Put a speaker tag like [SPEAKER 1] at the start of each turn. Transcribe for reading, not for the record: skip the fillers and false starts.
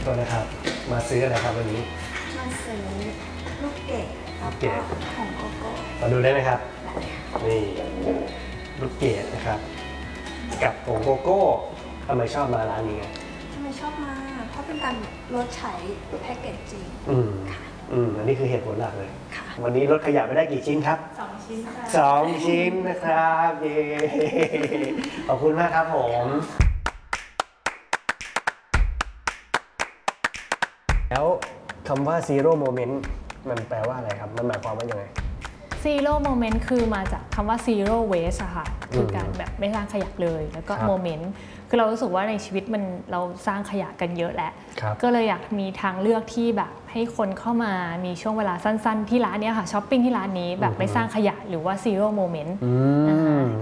[SPEAKER 1] ตัวนะครับมาซื้ออะไรครับวันนี้
[SPEAKER 2] มาซื้อลูกเกดแล้วก็ของโกโก้
[SPEAKER 1] มาดูได้ไหมครับนี่ลูกเกดนะครับกับผงโกโก้ทำไมชอบมาร้านนี้
[SPEAKER 2] ทำไมชอบมาเพราะเป็นการลดใช้แพ็กเกจจริง
[SPEAKER 1] อันนี้คือเหตุผลหลักเลย
[SPEAKER 2] ค่ะ
[SPEAKER 1] วันนี้ลดขยะไปได้กี่ชิ้นครับ
[SPEAKER 2] 2 ชิ้นค่ะ
[SPEAKER 1] 2 ชิ้นนะครับเย้ขอบคุณมากครับผมแล้วคำว่า zero moment มันแปลว่าอะไรครับมันหมายความว่ายังไง
[SPEAKER 3] zero moment คือมาจากคำว่า zero waste อะค่ะคือการแบบไม่สร้างขยะเลยแล้วก็ moment คือเรารู้สึกว่าในชีวิตเราสร้างขยะกันเยอะแหละก็เลยอยากมีทางเลือกที่แบบให้คนเข้ามามีช่วงเวลาสั้นๆที่ร้านนี้ค่ะช้อปปิ้งที่ร้านนี้แบบไม่สร้างขยะหรือว่า zero moment